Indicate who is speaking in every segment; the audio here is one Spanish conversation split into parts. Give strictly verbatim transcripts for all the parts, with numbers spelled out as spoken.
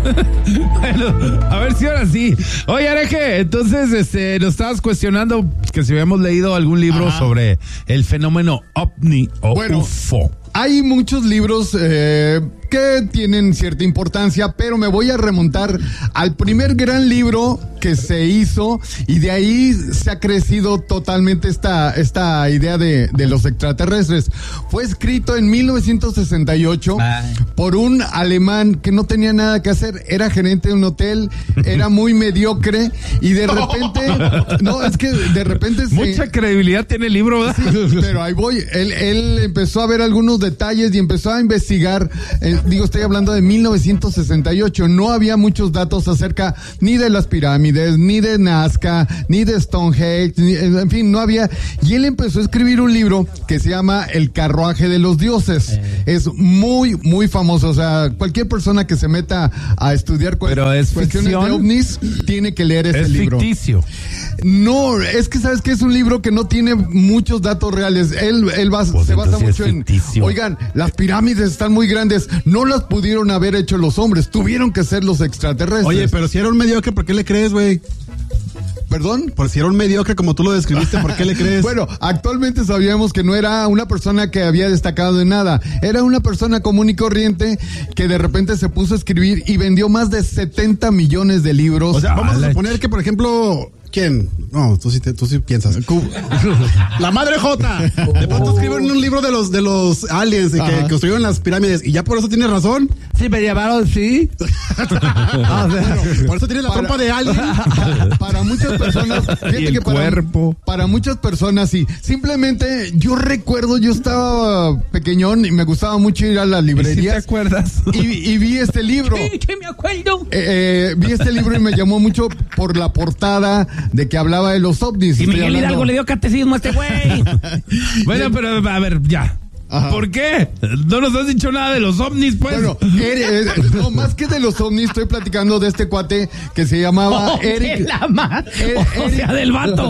Speaker 1: Bueno, a ver si ahora sí. Oye, Areje, entonces este, nos estabas cuestionando que si habíamos leído algún libro Ajá. sobre el fenómeno ovni o
Speaker 2: bueno,
Speaker 1: U F O.
Speaker 2: Hay muchos libros eh, que tienen cierta importancia, pero me voy a remontar al primer gran libro que se hizo y de ahí se ha crecido totalmente esta, esta idea de, de los extraterrestres. Fue escrito en mil novecientos sesenta y ocho Ay. por un alemán que no tenía nada que hacer, era gerente de un hotel, era muy mediocre y de repente, no, es que de repente...
Speaker 1: Mucha se, credibilidad tiene el libro, ¿verdad?
Speaker 2: Sí, pero ahí voy, él, él empezó a ver algunos detalles y empezó a investigar, eh, digo, estoy hablando de mil novecientos sesenta y ocho, no había muchos datos acerca ni de las pirámides, ni de Nazca, ni de Stonehenge, ni, en fin, no había, y él empezó a escribir un libro que se llama El carruaje de los dioses, eh. es muy, muy famoso, o sea, cualquier persona que se meta a estudiar cu-
Speaker 1: Pero es
Speaker 2: cuestiones
Speaker 1: ficción.
Speaker 2: de ovnis, tiene que leer ese
Speaker 1: es
Speaker 2: libro.
Speaker 1: Es ficticio.
Speaker 2: No, es que sabes que es un libro que no tiene muchos datos reales. Él, él va,
Speaker 1: pues
Speaker 2: se basa mucho
Speaker 1: es
Speaker 2: en, oigan, las pirámides están muy grandes, no las pudieron haber hecho los hombres, tuvieron que ser los extraterrestres.
Speaker 3: Oye, pero si era un mediocre, ¿por qué le crees, güey?
Speaker 2: ¿Perdón?
Speaker 3: Por si era un mediocre como tú lo describiste, ¿por qué le crees?
Speaker 2: Bueno, actualmente sabíamos que no era una persona que había destacado en nada, era una persona común y corriente que de repente se puso a escribir y vendió más de setenta millones de libros.
Speaker 3: O sea, vamos a suponer que, por ejemplo... ¿Quién? No, tú sí, te, tú sí piensas. La madre Jota. De pronto escriben un libro de los de los aliens que Ajá. construyeron las pirámides y ya por eso tiene razón.
Speaker 1: Sí, me llamaron, sí.
Speaker 3: ah, bueno, por eso tiene la para, trompa de alien.
Speaker 2: Para muchas personas, fíjate
Speaker 1: y el
Speaker 2: que para,
Speaker 1: cuerpo.
Speaker 2: para muchas personas sí. Simplemente yo recuerdo, yo estaba pequeñón y me gustaba mucho ir a las librerías.
Speaker 1: ¿Sí te acuerdas?
Speaker 2: Y, y vi este libro.
Speaker 4: Sí, que me acuerdo.
Speaker 2: Eh, eh, vi este libro y me llamó mucho por la portada de que hablaba de los ovnis.
Speaker 4: Y Miguel Hidalgo le dio catecismo a este güey.
Speaker 1: Bueno, pero a ver, ya. Ajá. ¿Por qué? No nos has dicho nada de los ovnis, pues.
Speaker 2: Bueno, er, er, no, más que de los ovnis, estoy platicando de este cuate que se llamaba
Speaker 4: oh,
Speaker 2: Eric.
Speaker 4: La ma- er, o Eric, sea, del vato.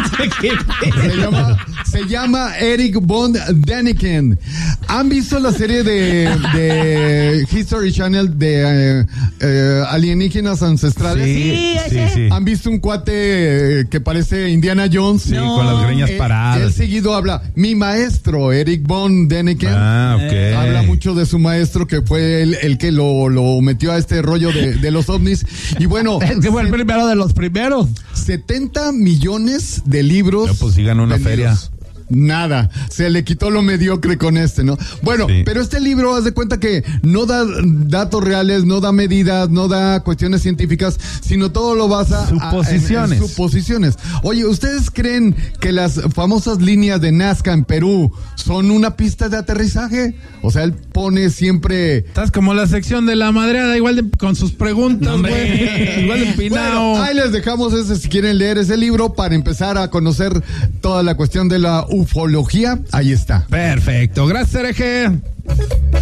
Speaker 2: se, llama, se llama Eric von Däniken. ¿Han visto la serie de, de History Channel de eh, eh, alienígenas ancestrales?
Speaker 4: Sí, sí,
Speaker 1: sí, sí.
Speaker 2: ¿Han visto un cuate que parece Indiana Jones?
Speaker 1: Sí, no. Con las greñas
Speaker 2: eh,
Speaker 1: paradas.
Speaker 2: Él seguido habla, mi maestro, Eric von Däniken,
Speaker 1: ah, okay.
Speaker 2: habla mucho de su maestro que fue el, el que lo, lo metió a este rollo de, de los ovnis. Y bueno,
Speaker 1: es que fue el primero de los primeros.
Speaker 2: setenta millones de libros.
Speaker 1: Ya, pues sí ganó una
Speaker 2: vendidos.
Speaker 1: feria.
Speaker 2: Nada, se le quitó lo mediocre con este, ¿no? Bueno, sí. Pero este libro, haz de cuenta que no da datos reales, no da medidas, no da cuestiones científicas, sino todo lo basa
Speaker 1: suposiciones.
Speaker 2: A, en, en suposiciones. Oye, ¿ustedes creen que las famosas líneas de Nazca en Perú son una pista de aterrizaje? O sea, él pone siempre...
Speaker 1: Estás como la sección de la madreada, igual de, con sus preguntas, güey. Igual de empinado.
Speaker 2: Bueno, ahí les dejamos ese si quieren leer ese libro para empezar a conocer toda la cuestión de la ufología. Ahí está.
Speaker 1: Perfecto. Gracias, Hereje.